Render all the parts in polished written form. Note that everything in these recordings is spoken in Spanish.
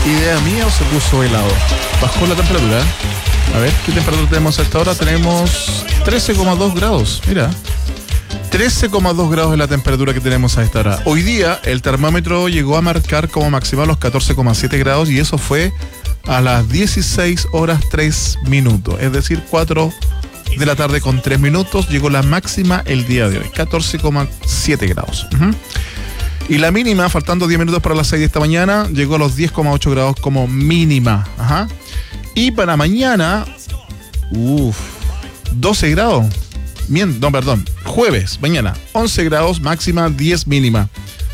¿Idea mía o se puso helado? Bajó la temperatura. A ver, ¿qué temperatura tenemos hasta ahora? Tenemos 13,2 grados. Mira. 13,2 grados es la temperatura que tenemos a esta hora. Hoy día el termómetro llegó a marcar como máxima los 14,7 grados y eso fue a las 16 horas 3 minutos. Es decir, 4 de la tarde con 3 minutos llegó la máxima el día de hoy. 14,7 grados. Y la mínima, faltando 10 minutos para las 6 de esta mañana, llegó a los 10,8 grados como mínima. Y para mañana, 12 grados. Jueves, mañana, 11 grados, máxima 10 mínima.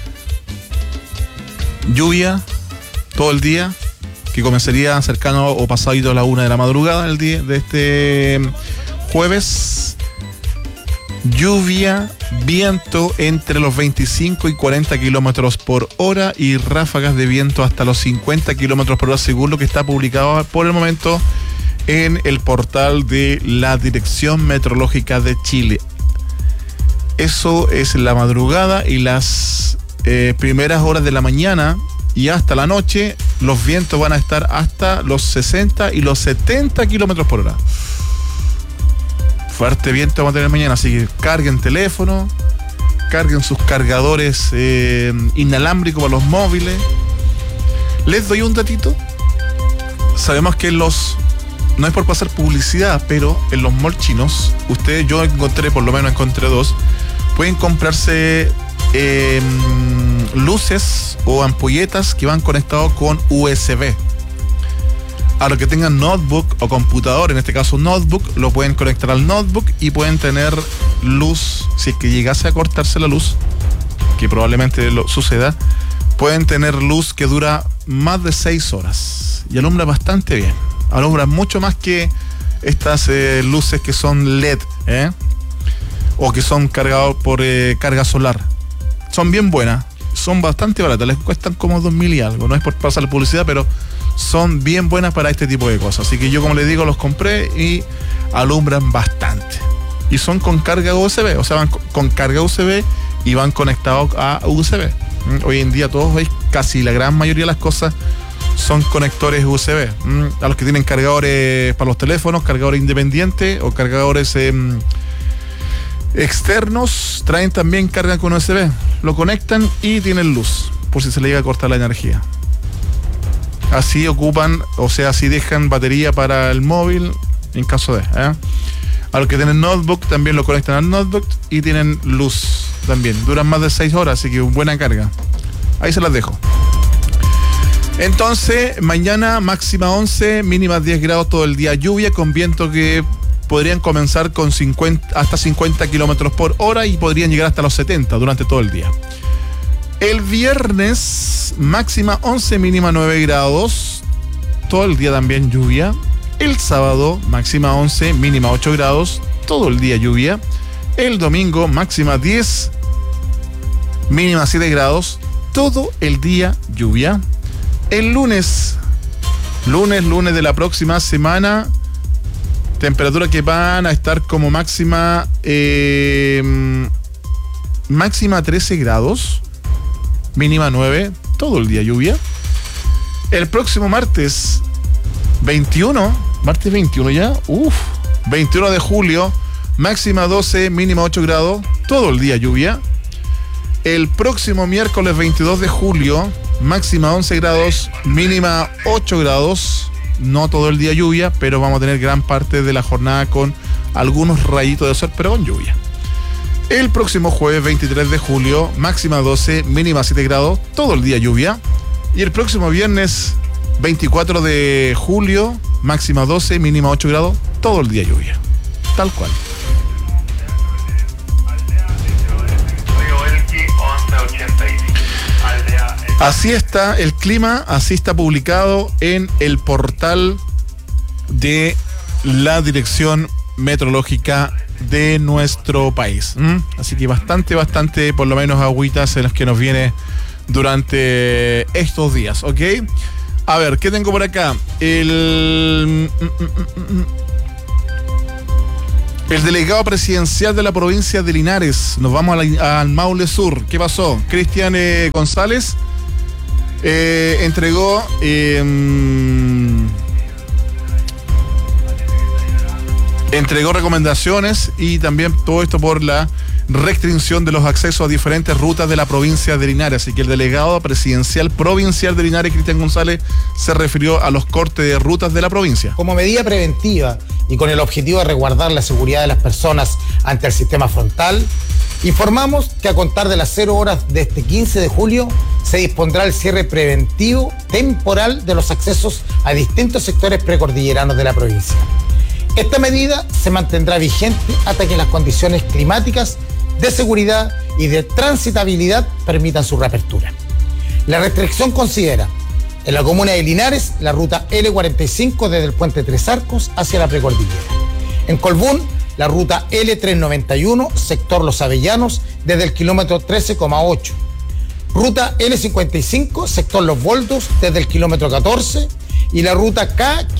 Lluvia todo el día, que comenzaría cercano o pasadito a la 1 de la madrugada el día de este jueves. Lluvia, viento entre los 25 y 40 kilómetros por hora y ráfagas de viento hasta los 50 kilómetros por hora, según lo que está publicado por el momento en el portal de la Dirección Meteorológica de Chile. Eso es la madrugada y las primeras horas de la mañana y hasta la noche. Los vientos van a estar hasta los 60 y los 70 kilómetros por hora. Fuerte viento vamos a tener mañana, así que carguen teléfono, carguen sus cargadores inalámbricos para los móviles. Les doy un datito. Sabemos que no es por pasar publicidad, pero en los malls chinos, yo por lo menos encontré 2, pueden comprarse luces o ampolletas que van conectados con USB. A los que tengan notebook o computador, en este caso notebook, lo pueden conectar al notebook y pueden tener luz. Si es que llegase a cortarse la luz, que probablemente lo suceda, pueden tener luz que dura más de 6 horas y alumbra bastante bien. Alumbra mucho más que estas luces que son LED, o que son cargados por carga solar. Son bien buenas, son bastante baratas, les cuestan como 2.000 y algo. No es por pasar la publicidad, pero son bien buenas para este tipo de cosas. Así que yo, como les digo, los compré y alumbran bastante. Y son con carga USB, o sea, van con carga USB y van conectados a USB. Hoy en día todos veis, casi la gran mayoría de las cosas son conectores USB. A los que tienen cargadores para los teléfonos, cargadores independientes o cargadores externos, traen también carga con USB. Lo conectan y tienen luz, por si se le llega a cortar la energía. Así ocupan, o sea, así dejan batería para el móvil en caso de. A los que tienen notebook también lo conectan al notebook y tienen luz también. Duran más de 6 horas, así que buena carga. Ahí se las dejo. Entonces, mañana máxima 11, mínima 10 grados todo el día. Lluvia con viento que podrían comenzar con hasta 50 kilómetros por hora y podrían llegar hasta los 70 durante todo el día. El viernes, máxima 11, mínima 9 grados. Todo el día también lluvia. El sábado, máxima 11, mínima 8 grados. Todo el día lluvia. El domingo, máxima 10, mínima 7 grados. Todo el día lluvia. El lunes de la próxima semana, temperatura que van a estar como máxima 13 grados. Mínima 9, todo el día lluvia. El próximo martes 21 ya, 21 de julio, máxima 12, mínima 8 grados, todo el día lluvia. El próximo miércoles 22 de julio, máxima 11 grados, mínima 8 grados, no todo el día lluvia, pero vamos a tener gran parte de la jornada con algunos rayitos de sol, pero con lluvia. El próximo jueves 23 de julio, máxima 12, mínima 7 grados, todo el día lluvia. Y el próximo viernes 24 de julio, máxima 12, mínima 8 grados, todo el día lluvia. Tal cual. Así está el clima, así está publicado en el portal de la Dirección Meteorológica de nuestro país. Así que bastante, por lo menos agüitas en las que nos viene durante estos días, ¿ok? A ver, ¿qué tengo por acá? El delegado presidencial de la provincia de Linares. Nos vamos al Maule Sur. ¿Qué pasó? Cristian González entregó recomendaciones y también todo esto por la restricción de los accesos a diferentes rutas de la provincia de Linares. Así que el delegado presidencial provincial de Linares, Cristian González, se refirió a los cortes de rutas de la provincia. Como medida preventiva y con el objetivo de resguardar la seguridad de las personas ante el sistema frontal, informamos que a contar de las 0 horas de este 15 de julio se dispondrá el cierre preventivo temporal de los accesos a distintos sectores precordilleranos de la provincia. Esta medida se mantendrá vigente hasta que las condiciones climáticas de seguridad y de transitabilidad permitan su reapertura. La restricción considera en la comuna de Linares la ruta L45 desde el puente Tres Arcos hacia la precordillera. En Colbún, la ruta L391, sector Los Avellanos, desde el kilómetro 13,8. Ruta L55, sector Los Boldos, desde el kilómetro 14. Y la ruta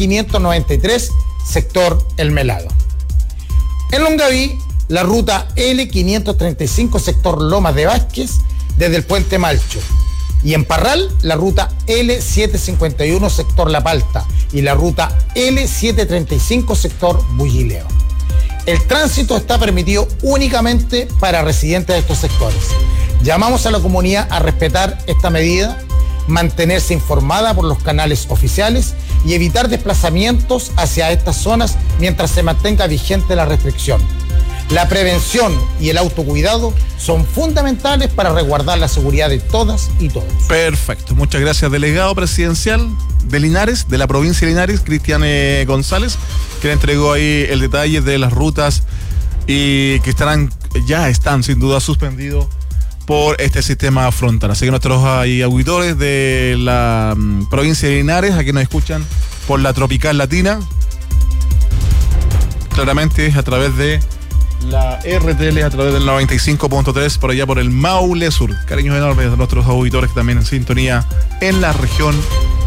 K593, sector El Melado. En Longaví, la ruta L535, sector Lomas de Vázquez, desde el puente Malcho. Y en Parral, la ruta L751, sector La Palta, y la ruta L735, sector Bullileo. El tránsito está permitido únicamente para residentes de estos sectores. Llamamos a la comunidad a respetar esta medida, mantenerse informada por los canales oficiales y evitar desplazamientos hacia estas zonas mientras se mantenga vigente la restricción. La prevención y el autocuidado son fundamentales para resguardar la seguridad de todas y todos. Perfecto. Muchas gracias, delegado presidencial de Linares, de la provincia de Linares, Cristian González, que le entregó ahí el detalle de las rutas y que ya están sin duda suspendidos por este sistema frontal. Así que nuestros auditores de la provincia de Linares, aquí nos escuchan por la Tropical Latina, claramente es a través de la RTL, a través del 95.3, por allá por el Maule Sur. Cariños enormes a nuestros auditores que también en sintonía en la región